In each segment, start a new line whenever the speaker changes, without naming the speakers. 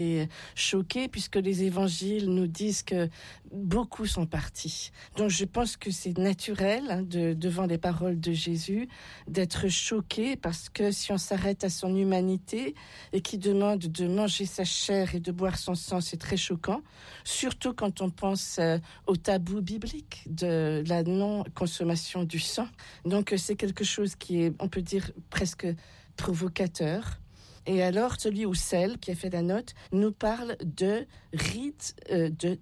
Et choqué puisque les évangiles nous disent que beaucoup sont partis. Donc je pense que c'est naturel devant les paroles de Jésus d'être choqué parce que si on s'arrête à son humanité et qu'il demande de manger sa chair et de boire son sang, c'est très choquant. Surtout quand on pense au tabou biblique de la non-consommation du sang. Donc c'est quelque chose qui est, on peut dire, presque provocateur. Et alors, celui ou celle qui a fait la note nous parle de rites de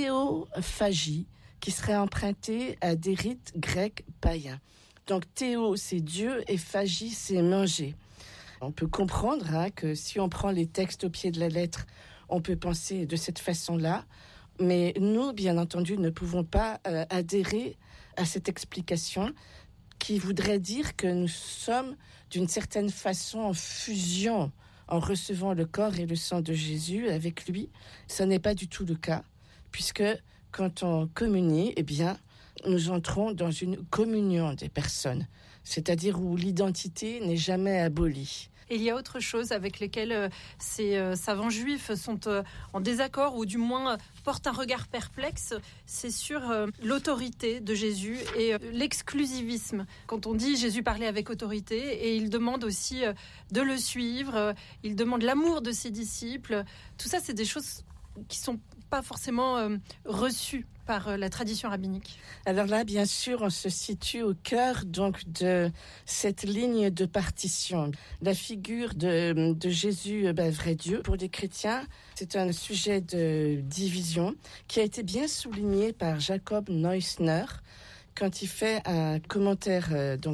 théophagie qui seraient empruntés à des rites grecs païens. Donc, théo, c'est Dieu et phagie, c'est manger. On peut comprendre que si on prend les textes au pied de la lettre, on peut penser de cette façon-là. Mais nous, bien entendu, ne pouvons pas adhérer à cette explication qui voudrait dire que nous sommes d'une certaine façon en fusion en recevant le corps et le sang de Jésus avec lui. Ce n'est pas du tout le cas, puisque quand on communie, eh bien, nous entrons dans une communion des personnes, c'est-à-dire où l'identité n'est jamais abolie.
Et il y a autre chose avec lesquelles ces savants juifs sont en désaccord, ou du moins portent un regard perplexe, c'est sur l'autorité de Jésus et l'exclusivisme. Quand on dit Jésus parlait avec autorité, et il demande aussi de le suivre, il demande l'amour de ses disciples, tout ça c'est des choses qui sont pas forcément reçues par la tradition rabbinique.
Alors là, bien sûr, on se situe au cœur donc de cette ligne de partition. La figure de Jésus, vrai Dieu, pour les chrétiens, c'est un sujet de division qui a été bien souligné par Jacob Neusner quand il fait un commentaire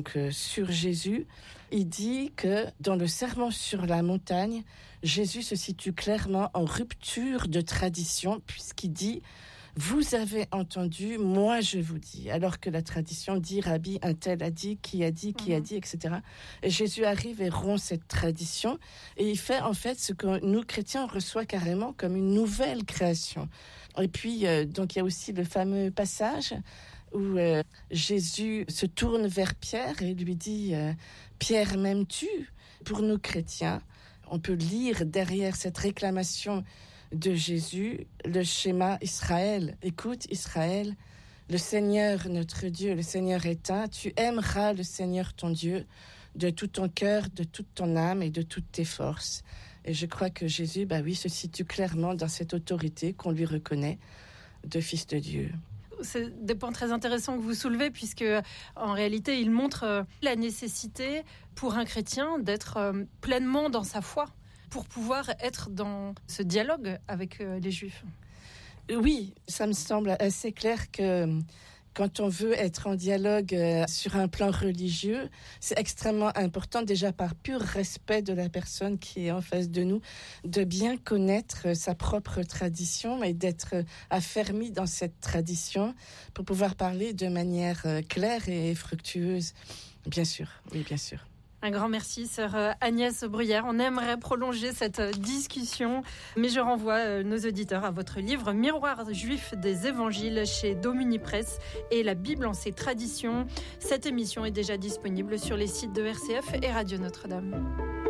sur Jésus. Il dit que dans le Sermon sur la montagne, Jésus se situe clairement en rupture de tradition puisqu'il dit « Vous avez entendu, moi je vous dis ». Alors que la tradition dit « Rabbi, un tel a dit, qui a dit, etc. » Et Jésus arrive et rompt cette tradition et il fait en fait ce que nous chrétiens on reçoit carrément comme une nouvelle création. Et puis, donc il y a aussi le fameux passage où Jésus se tourne vers Pierre et lui dit « Pierre, m'aimes-tu » Pour nous chrétiens, on peut lire derrière cette réclamation de Jésus le schéma Israël. Écoute Israël, le Seigneur notre Dieu, le Seigneur est un. Tu aimeras le Seigneur ton Dieu de tout ton cœur, de toute ton âme et de toutes tes forces. Et je crois que Jésus, se situe clairement dans cette autorité qu'on lui reconnaît de Fils de Dieu.
C'est des points très intéressants que vous soulevez, puisque en réalité, il montre la nécessité pour un chrétien d'être pleinement dans sa foi pour pouvoir être dans ce dialogue avec les Juifs.
Oui, ça me semble assez clair que quand on veut être en dialogue sur un plan religieux, c'est extrêmement important, déjà par pur respect de la personne qui est en face de nous, de bien connaître sa propre tradition et d'être affermi dans cette tradition pour pouvoir parler de manière claire et fructueuse. Bien sûr, oui, bien sûr.
Un grand merci, sœur Agnès Bruyère. On aimerait prolonger cette discussion, mais je renvoie nos auditeurs à votre livre « Miroir juif des évangiles » chez Domini Press et la Bible en ses traditions. Cette émission est déjà disponible sur les sites de RCF et Radio Notre-Dame.